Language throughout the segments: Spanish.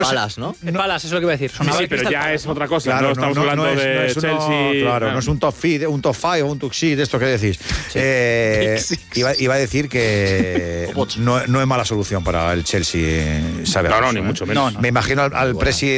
Palas, ¿no? Palas, eso es lo que iba a decir. Sí, pero ya es otra cosa. Claro, no estamos hablando de Chelsea. Claro, no es un top 5 o un top 6 de esto que decís. Iba a decir que no es mala solución para el Chelsea. No, ni mucho menos. Me imagino al presi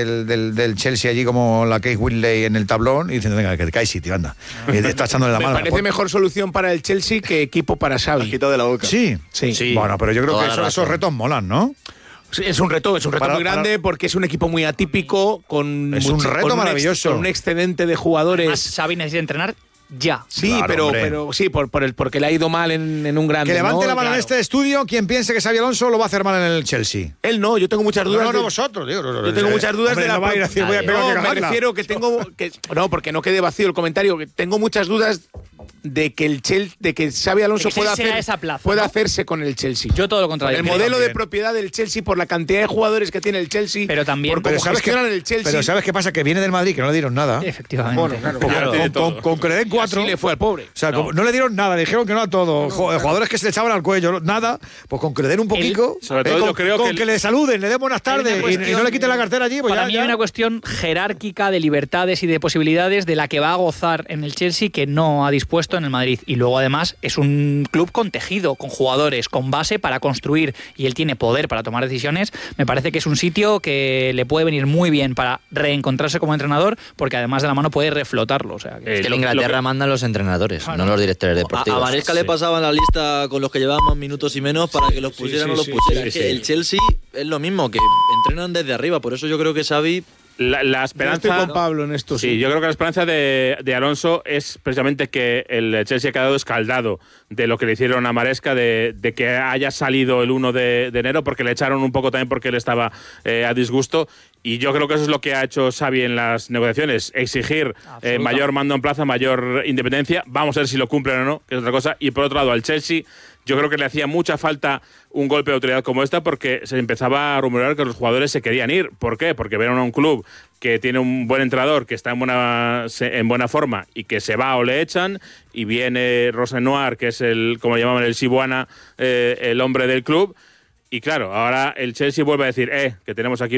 del Chelsea allí como la Kate Whitley en el tablón y diciendo, venga, que te caes sitio, anda. Está echándole la mano. Me parece mejor solución para el Chelsea que equipo para Xavi. Quitado de la boca. Sí. Bueno, pero yo creo que esos retos molan, ¿no? Sí, es un reto muy grande porque es un equipo muy atípico con un reto maravilloso, con un excedente de jugadores. Además, Xavi necesita entrenar ya. Sí, claro, pero sí, porque le ha ido mal en un grande. Que levante la mano claro. en este estudio quien piense que Xabi Alonso lo va a hacer mal en el Chelsea. Él no, yo tengo muchas dudas. No, vosotros, digo. Yo tengo muchas dudas hombre, de la. No va a ir a decir, me refiero que tengo. No, porque no quede vacío el comentario. Que tengo muchas dudas de que Xabi Alonso pueda hacerse con el Chelsea. Yo todo lo contrario. El modelo de propiedad del Chelsea por la cantidad de jugadores que tiene el Chelsea, pero también por cómo gestionan el Chelsea. Pero ¿sabes qué pasa? Que viene del Madrid, que no le dieron nada. Efectivamente. Bueno, claro. Con que le den 4. Así le fue al pobre. O sea, no le dieron nada, le dijeron que no a todo. Jugadores que se le echaban al cuello, nada. Pues con que le den un poquito. Sobre todo yo creo que le saluden, le den buenas tardes y no le quiten la cartera allí. Pues para mí hay una cuestión jerárquica de libertades y de posibilidades de la que va a gozar en el Chelsea que no ha dispuesto en el Madrid. Y luego además es un club con tejido, con jugadores, con base para construir y él tiene poder para tomar decisiones. Me parece que es un sitio que le puede venir muy bien para reencontrarse como entrenador porque además de la mano puede reflotarlo. O sea, es que en Inglaterra mandan los entrenadores, no los directores deportivos. A Maresca le pasaban la lista con los que llevaban más minutos y menos para que los pusieran o los pusieran. Es que el Chelsea es lo mismo, que entrenan desde arriba, por eso yo creo que Xavi... La esperanza. Yo estoy con Pablo en esto. Sí, yo creo que la esperanza de Alonso es precisamente que el Chelsea ha quedado escaldado de lo que le hicieron a Maresca, de que haya salido el 1 de enero, porque le echaron un poco también porque él estaba a disgusto. Y yo creo que eso es lo que ha hecho Xavi en las negociaciones, exigir mayor mando en plaza, mayor independencia. Vamos a ver si lo cumplen o no, que es otra cosa. Y por otro lado, al Chelsea, yo creo que le hacía mucha falta un golpe de autoridad como esta porque se empezaba a rumorear que los jugadores se querían ir. ¿Por qué? Porque ven a un club que tiene un buen entrenador, que está en buena forma y que se va o le echan, y viene Rosenoir, que es como llamaban el Sibuana, el hombre del club. Y claro, ahora el Chelsea vuelve a decir, que tenemos aquí